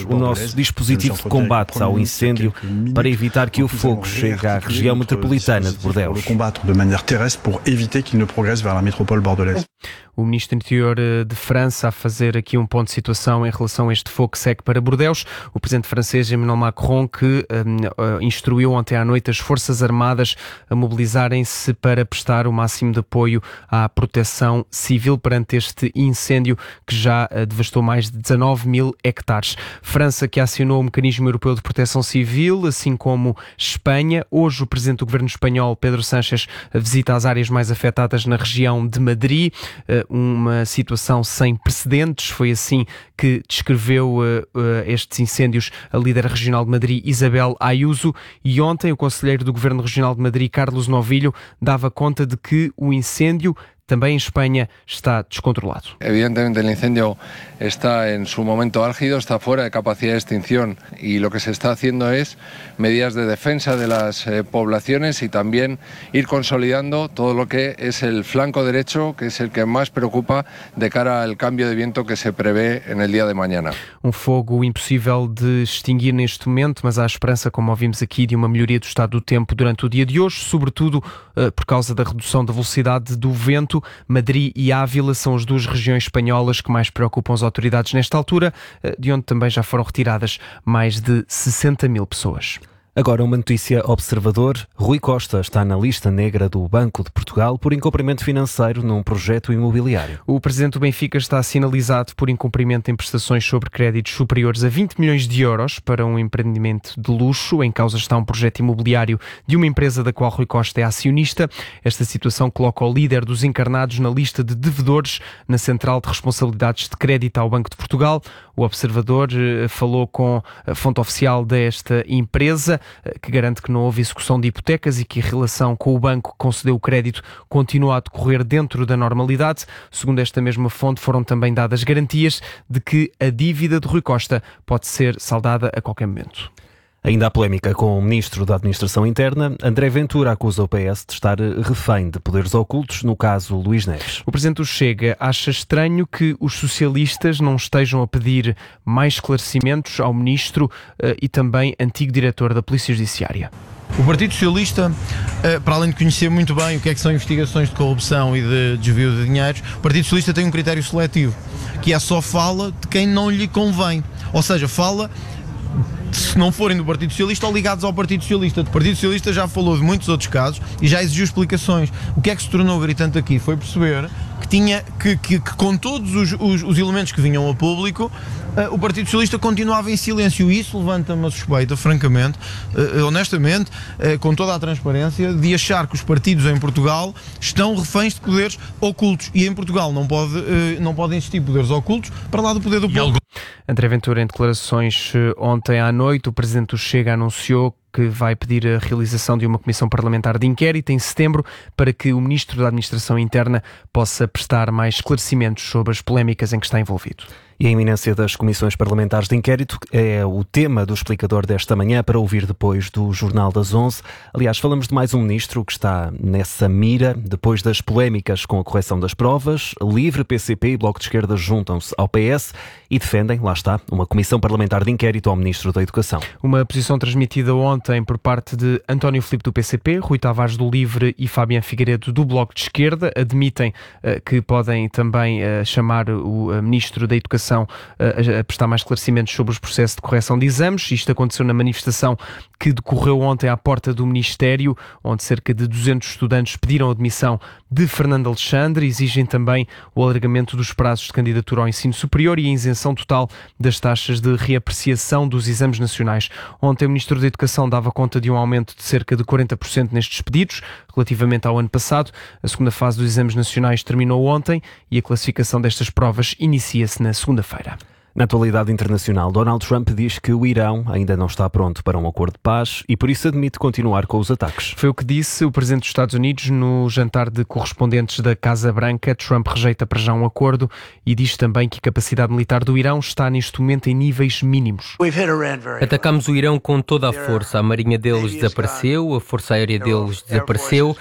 o nosso dispositivo de combate ao incêndio para evitar que o fogo chegue à região metropolitana de Bordeaux. O Ministro do Interior de França a fazer aqui um ponto de situação em relação a este fogo que segue para Bordeaux. O presidente francês Emmanuel Macron que instruiu ontem à noite as Forças Armadas a mobilizarem-se para prestar o máximo de apoio à proteção civil perante este incêndio que já devastou mais de 19 mil hectares. França que acionou o Mecanismo Europeu de Proteção Civil, assim como Espanha. Hoje o presidente do governo espanhol, Pedro Sánchez, visita as áreas mais afetadas na região de Madrid. Uma situação sem precedentes, foi assim que descreveu estes incêndios a líder regional de Madrid, Isabel Ayuso, e ontem o conselheiro do Governo Regional de Madrid, Carlos Novillo, dava conta de que o incêndio também em Espanha está descontrolado. Evidentemente el incendio está en su momento álgido, está fuera de capacidad de extinción y lo que se está haciendo es medidas de defensa de las poblaciones y también ir consolidando todo lo que es el flanco derecho, que es el que más preocupa de cara al cambio de viento que se prevé en el día de mañana. Um fogo impossível de extinguir neste momento, mas há esperança, como ouvimos aqui, de uma melhoria do estado do tempo durante o dia de hoje, sobretudo por causa da redução da velocidade do vento. Madrid e Ávila são as duas regiões espanholas que mais preocupam as autoridades nesta altura, de onde também já foram retiradas mais de 60 mil pessoas. Agora uma notícia Observador. Rui Costa está na lista negra do Banco de Portugal por incumprimento financeiro num projeto imobiliário. O presidente do Benfica está sinalizado por incumprimento em prestações sobre créditos superiores a 20 milhões de euros para um empreendimento de luxo. Em causa está um projeto imobiliário de uma empresa da qual Rui Costa é acionista. Esta situação coloca o líder dos encarnados na lista de devedores na Central de Responsabilidades de Crédito ao Banco de Portugal. O Observador falou com a fonte oficial desta empresa, que garante que não houve execução de hipotecas e que a relação com o banco que concedeu o crédito continua a decorrer dentro da normalidade. Segundo esta mesma fonte, foram também dadas garantias de que a dívida de Rui Costa pode ser saldada a qualquer momento. Ainda há polémica com o Ministro da Administração Interna. André Ventura acusa o PS de estar refém de poderes ocultos, no caso Luís Neves. O Presidente do Chega acha estranho que os socialistas não estejam a pedir mais esclarecimentos ao Ministro e também antigo Diretor da Polícia Judiciária. O Partido Socialista, para além de conhecer muito bem o que é que são investigações de corrupção e de desvio de dinheiros, o Partido Socialista tem um critério seletivo, que é só fala de quem não lhe convém. Ou seja, fala se não forem do Partido Socialista ou ligados ao Partido Socialista. O Partido Socialista já falou de muitos outros casos e já exigiu explicações. O que é que se tornou gritante aqui foi perceber que com todos os elementos que vinham a público, o Partido Socialista continuava em silêncio, e isso levanta-me a suspeita, francamente, honestamente, com toda a transparência, de achar que os partidos em Portugal estão reféns de poderes ocultos, e em Portugal não podem existir poderes ocultos para lá do poder do povo. André Ventura, em declarações ontem à noite, o Presidente do Chega anunciou que vai pedir a realização de uma comissão parlamentar de inquérito em setembro para que o Ministro da Administração Interna possa prestar mais esclarecimentos sobre as polémicas em que está envolvido. E a iminência das comissões parlamentares de inquérito é o tema do explicador desta manhã, para ouvir depois do Jornal das 11. Aliás, falamos de mais um ministro que está nessa mira, depois das polémicas com a correção das provas. Livre, PCP e Bloco de Esquerda juntam-se ao PS e defendem, lá está, uma comissão parlamentar de inquérito ao Ministro da Educação. Uma posição transmitida ontem por parte de António Filipe do PCP, Rui Tavares do Livre e Fabián Figueiredo do Bloco de Esquerda. Admitem que podem também chamar o Ministro da Educação a prestar mais esclarecimentos sobre os processos de correção de exames. Isto aconteceu na manifestação que decorreu ontem à porta do Ministério, onde cerca de 200 estudantes pediram a admissão de Fernando Alexandre. Exigem também o alargamento dos prazos de candidatura ao ensino superior e a isenção total das taxas de reapreciação dos exames nacionais. Ontem o Ministro da Educação dava conta de um aumento de cerca de 40% nestes pedidos, relativamente ao ano passado. A segunda fase dos exames nacionais terminou ontem e a classificação destas provas inicia-se na segunda-feira. Na atualidade internacional, Donald Trump diz que o Irão ainda não está pronto para um acordo de paz e por isso admite continuar com os ataques. Foi o que disse o Presidente dos Estados Unidos no jantar de correspondentes da Casa Branca. Trump rejeita para já um acordo e diz também que a capacidade militar do Irão está neste momento em níveis mínimos. Atacamos o Irão com toda a força. A marinha deles desapareceu, a força aérea deles desapareceu,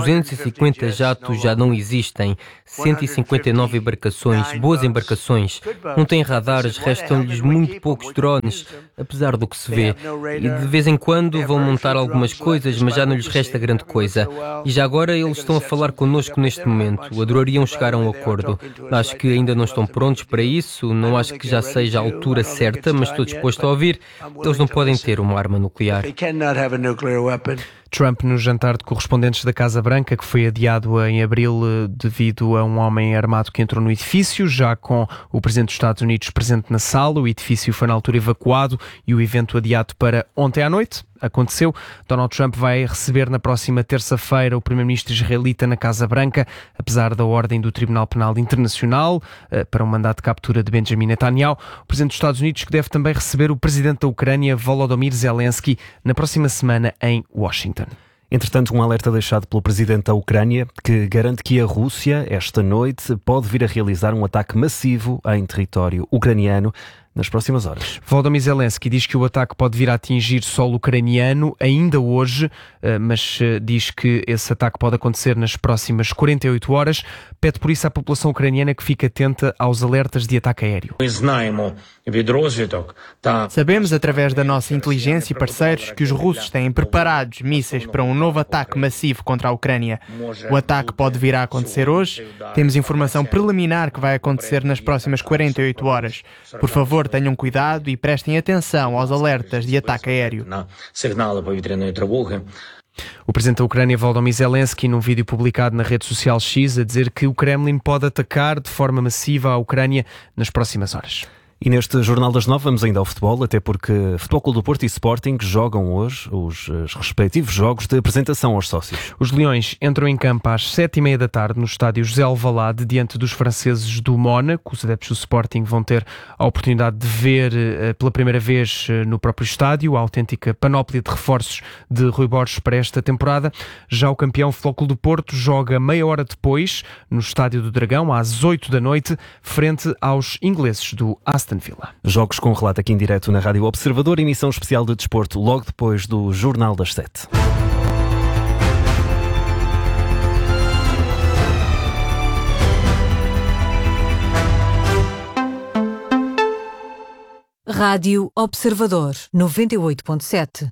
250 jatos já não existem, 159 embarcações, boas embarcações, não têm radar, militares, restam-lhes muito poucos drones, apesar do que se vê. E de vez em quando vão montar algumas coisas, mas já não lhes resta grande coisa. E já agora eles estão a falar connosco neste momento. Adorariam chegar a um acordo. Acho que ainda não estão prontos para isso, não acho que já seja a altura certa, mas estou disposto a ouvir. Eles não podem ter uma arma nuclear. Trump no jantar de correspondentes da Casa Branca, que foi adiado em abril devido a um homem armado que entrou no edifício, já com o Presidente dos Estados Unidos presente na sala. O edifício foi na altura evacuado e o evento adiado para ontem à noite. Aconteceu. Donald Trump vai receber na próxima terça-feira o primeiro-ministro israelita na Casa Branca, apesar da ordem do Tribunal Penal Internacional para um mandato de captura de Benjamin Netanyahu. O Presidente dos Estados Unidos que deve também receber o Presidente da Ucrânia, Volodymyr Zelensky, na próxima semana em Washington. Entretanto, um alerta deixado pelo Presidente da Ucrânia que garante que a Rússia, esta noite, pode vir a realizar um ataque massivo em território ucraniano nas próximas horas. Volodymyr Zelensky diz que o ataque pode vir a atingir solo ucraniano ainda hoje, mas diz que esse ataque pode acontecer nas próximas 48 horas. Pede por isso à população ucraniana que fique atenta aos alertas de ataque aéreo. Sabemos através da nossa inteligência e parceiros que os russos têm preparados mísseis para um novo ataque massivo contra a Ucrânia. O ataque pode vir a acontecer hoje. Temos informação preliminar que vai acontecer nas próximas 48 horas. Por favor, tenham cuidado e prestem atenção aos alertas de ataque aéreo. O presidente da Ucrânia, Volodymyr Zelensky, num vídeo publicado na rede social X, a dizer que o Kremlin pode atacar de forma massiva a Ucrânia nas próximas horas. E neste Jornal das 9 vamos ainda ao futebol, até porque Futebol Clube do Porto e Sporting jogam hoje os respectivos jogos de apresentação aos sócios. Os Leões entram em campo às 7h30 da tarde no estádio José Alvalade, diante dos franceses do Mónaco. Os adeptos do Sporting vão ter a oportunidade de ver pela primeira vez no próprio estádio a autêntica panóplia de reforços de Rui Borges para esta temporada. Já o campeão Futebol Clube do Porto joga meia hora depois no Estádio do Dragão, às 8 da noite, frente aos ingleses do Aston Villa. Jogos com relato aqui em direto na Rádio Observador, emissão especial de desporto logo depois do Jornal das 7. Rádio Observador 98.7.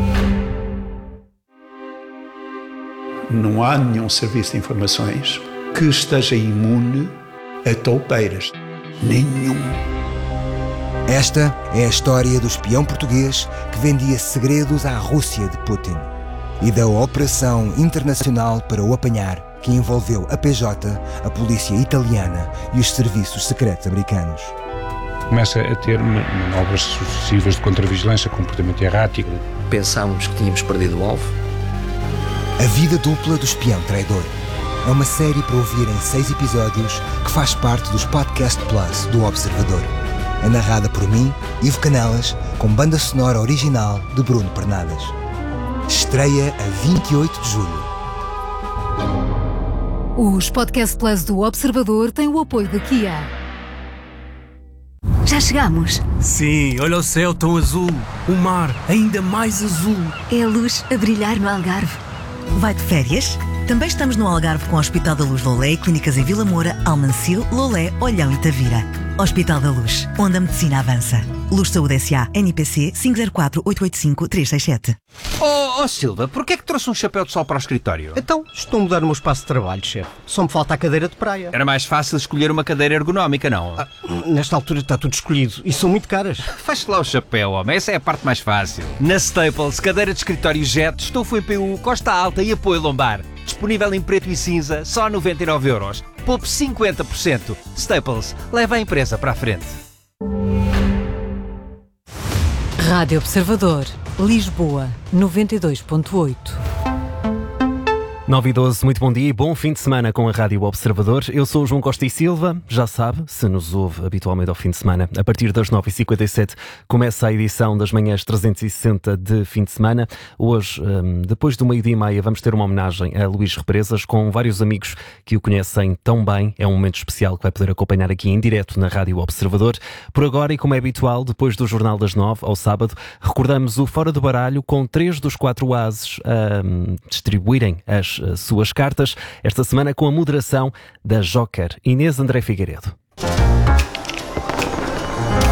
Não há nenhum serviço de informações que esteja imune a toupeiras. Nenhum. Esta é a história do espião português que vendia segredos à Rússia de Putin e da operação internacional para o apanhar que envolveu a PJ, a polícia italiana e os serviços secretos americanos. Começa a ter manobras sucessivas de contravigilância, comportamento errático. Pensámos que tínhamos perdido o alvo. A vida dupla do espião traidor. É uma série para ouvir em 6 episódios que faz parte dos Podcast Plus do Observador. É narrada por mim, Ivo Canelas, com banda sonora original de Bruno Pernadas. Estreia a 28 de julho. Os Podcast Plus do Observador têm o apoio da Kia. Já chegamos? Sim, olha o céu tão azul, o mar ainda mais azul. É a luz a brilhar no Algarve. Vai de férias? Também estamos no Algarve com o Hospital da Luz Lolé e clínicas em Vila Moura, Almancil, Lolé, Olhão e Tavira. Hospital da Luz, onde a medicina avança. Luz Saúde S.A. NPC 504-885-367. Oh Silva, porquê é que trouxe um chapéu de sol para o escritório? Então, estou a mudar o meu espaço de trabalho, chefe. Só me falta a cadeira de praia. Era mais fácil escolher uma cadeira ergonómica, não? Nesta altura está tudo escolhido e são muito caras. Faz-te lá o chapéu, homem. Essa é a parte mais fácil. Na Staples, cadeira de escritório Jet, estofo em PU, costa alta e apoio lombar. Disponível em preto e cinza, só 99€. Poupe 50%. Staples, leva a empresa para a frente. Rádio Observador, Lisboa, 92.8. 9h12, muito bom dia e bom fim de semana com a Rádio Observador. Eu sou o João Costa e Silva, já sabe, se nos ouve habitualmente ao fim de semana, a partir das 9h57 começa a edição das manhãs 360 de fim de semana. Hoje, depois do 12h30, vamos ter uma homenagem a Luís Represas com vários amigos que o conhecem tão bem. É um momento especial que vai poder acompanhar aqui em direto na Rádio Observador. Por agora, e como é habitual, depois do Jornal das 9 ao sábado, recordamos o Fora do Baralho com 3 dos 4 ases a distribuírem as suas cartas, esta semana com a moderação da Joker, Inês André Figueiredo.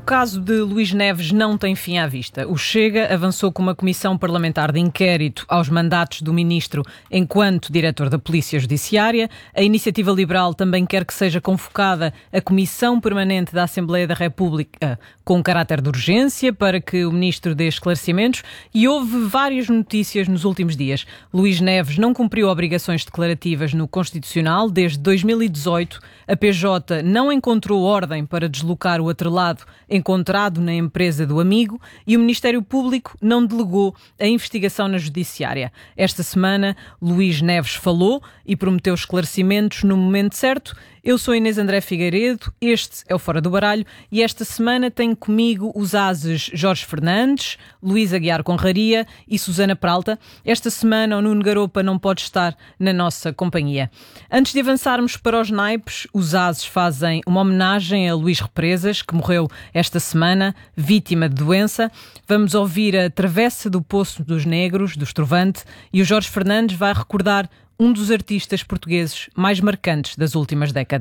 caso de Luís Neves não tem fim à vista. O Chega avançou com uma comissão parlamentar de inquérito aos mandatos do ministro enquanto diretor da Polícia Judiciária. A Iniciativa Liberal também quer que seja convocada a Comissão Permanente da Assembleia da República com caráter de urgência para que o ministro dê esclarecimentos, e houve várias notícias nos últimos dias. Luís Neves não cumpriu obrigações declarativas no Constitucional desde 2018. A PJ não encontrou ordem para deslocar o atrelado encontrado na empresa do amigo e o Ministério Público não delegou a investigação na Judiciária. Esta semana, Luís Neves falou e prometeu esclarecimentos no momento certo. Eu sou Inês André Figueiredo, este é o Fora do Baralho e esta semana tenho comigo os ases Jorge Fernandes, Luís Aguiar Conraria e Susana Peralta. Esta semana o Nuno Garopa não pode estar na nossa companhia. Antes de avançarmos para os naipes, os ases fazem uma homenagem a Luís Represas, que morreu esta semana, vítima de doença. Vamos ouvir a Travessa do Poço dos Negros, do Estrovante, e o Jorge Fernandes vai recordar um dos artistas portugueses mais marcantes das últimas décadas.